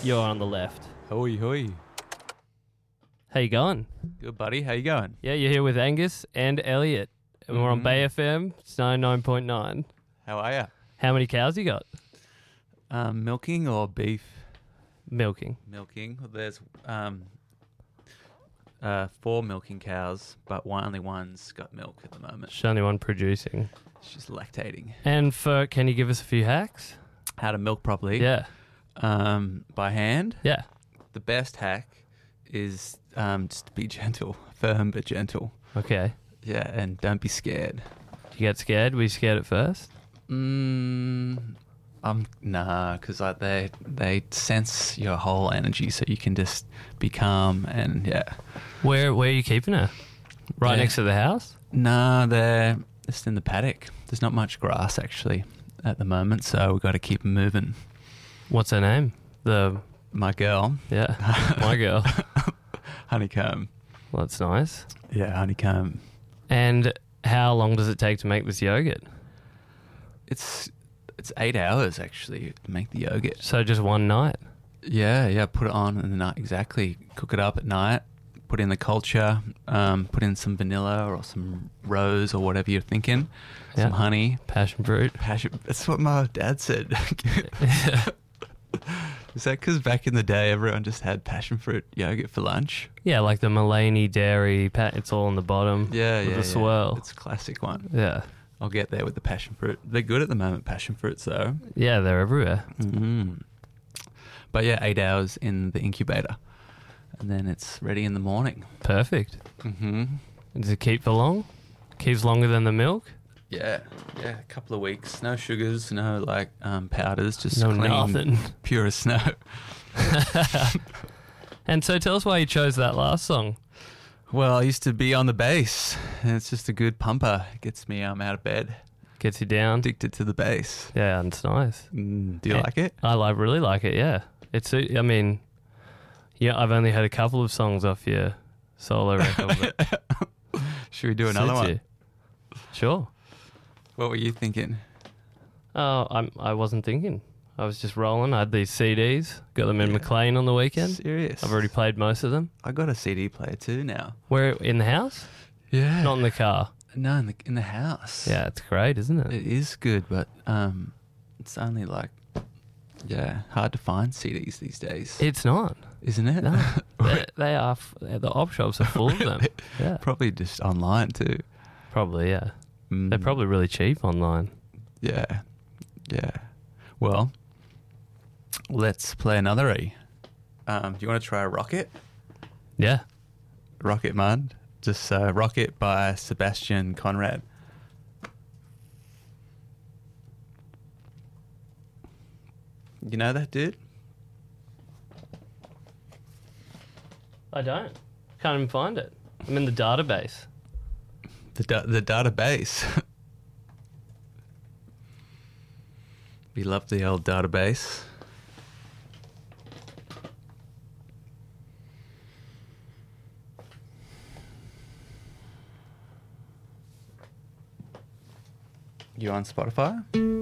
You're on the left. Hoi, hoi. How you going? Good, buddy. How you going? Yeah, you're here with Angus and Elliot. And we're on Bay FM. It's 99.9. How are you? How many cows you got? Milking or beef? Milking. Milking. Well, there's 4 milking cows, but only one's got milk at the moment. She's the only one producing. She's lactating. And can you give us a few hacks? How to milk properly? Yeah. By hand? Yeah. The best hack is just to be gentle. Firm but gentle. Okay. Yeah, and don't be scared. You get scared? Were you scared at first? Nah, because they sense your whole energy, so you can just be calm and yeah. Where are you keeping her? Right next to the house? Nah, they're just in the paddock. There's not much grass actually at the moment, so we've got to keep 'em moving. What's her name? My girl. Yeah, my girl. Honeycomb. Well, that's nice. Yeah, Honeycomb. And how long does it take to make this yogurt? It's 8 hours actually to make the yogurt. So just one night? Yeah. Put it on in the night. Exactly. Cook it up at night. Put in the culture. Put in some vanilla or some rose or whatever you're thinking. Yeah. Some honey. Passion fruit. That's what my dad said. Is that because back in the day everyone just had passion fruit yogurt for lunch? Yeah, like the Mulaney dairy it's all on the bottom. Yeah, with the swirl. It's a classic one. Yeah. I'll get there with the passion fruit. They're good at the moment, passion fruits though. Yeah, they're everywhere. Mm-hmm. But yeah, 8 hours in the incubator. And then it's ready in the morning. Perfect. Mm-hmm. Does it keep for long? Keeps longer than the milk? Yeah, a couple of weeks. No sugars, no powders, just No clean, nothing. pure as snow. And so tell us why you chose that last song. Well, I used to be on the bass, and it's just a good pumper. It gets me out of bed. Gets you down. Addicted to the bass. Yeah, and it's nice. Do you like it? I really like it, yeah. I've only heard a couple of songs off your solo record. Should we do another one? You. Sure. What were you thinking? Oh, I wasn't thinking. I was just rolling. I had these CDs. Got them in McLean on the weekend. Serious? I've already played most of them. I got a CD player too now. Where, in the house? Yeah. Not in the car. No, in the house. Yeah, it's great, isn't it? It is good, but it's only hard to find CDs these days. It's not. Isn't it? No. they are. The op shops are full of them. Yeah. Probably just online too. Probably, yeah. Mm. They're probably really cheap online. Yeah. Well, let's play another E. Do you want to try Rocket? Yeah. Rocket, man. Just Rocket by Sebastian Conrad. You know that dude? I don't. Can't even find it. I'm in the database. The database. We love the old database. You on Spotify?